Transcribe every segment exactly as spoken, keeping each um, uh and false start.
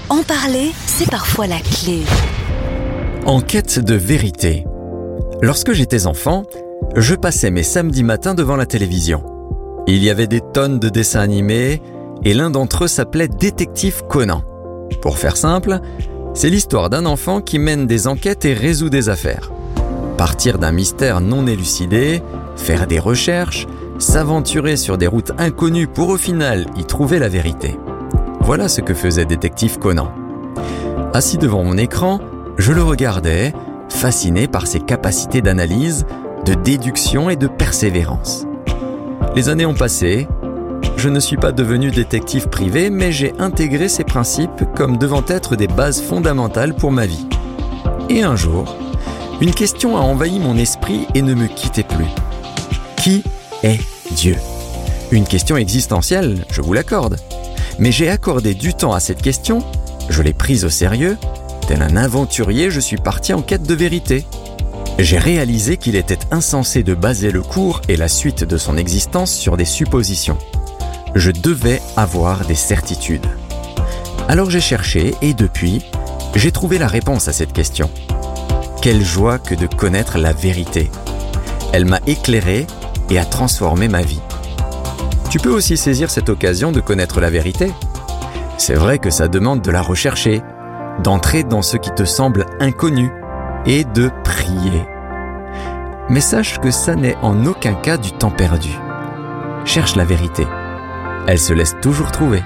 En parler, c'est parfois la clé. En quête de vérité. Lorsque j'étais enfant, je passais mes samedis matins devant la télévision. Il y avait des tonnes de dessins animés et l'un d'entre eux s'appelait Détective Conan. Pour faire simple, c'est l'histoire d'un enfant qui mène des enquêtes et résout des affaires. Partir d'un mystère non élucidé, faire des recherches, s'aventurer sur des routes inconnues pour au final y trouver la vérité. Voilà ce que faisait Détective Conan. Assis devant mon écran, je le regardais, fasciné par ses capacités d'analyse, de déduction et de persévérance. Les années ont passé, je ne suis pas devenu détective privé, mais j'ai intégré ces principes comme devant être des bases fondamentales pour ma vie. Et un jour, une question a envahi mon esprit et ne me quittait plus. Qui est Dieu ? Une question existentielle, je vous l'accorde. Mais j'ai accordé du temps à cette question, je l'ai prise au sérieux, tel un aventurier, je suis parti en quête de vérité. J'ai réalisé qu'il était insensé de baser le cours et la suite de son existence sur des suppositions. Je devais avoir des certitudes. Alors j'ai cherché et depuis, j'ai trouvé la réponse à cette question. Quelle joie que de connaître la vérité. Elle m'a éclairé et a transformé ma vie. Tu peux aussi saisir cette occasion de connaître la vérité. C'est vrai que ça demande de la rechercher, d'entrer dans ce qui te semble inconnu et de prier. Mais sache que ça n'est en aucun cas du temps perdu. Cherche la vérité. Elle se laisse toujours trouver.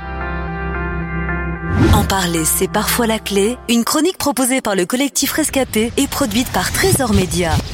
En parler, c'est parfois la clé. Une chronique proposée par le collectif Rescapé et produite par Trésor Média.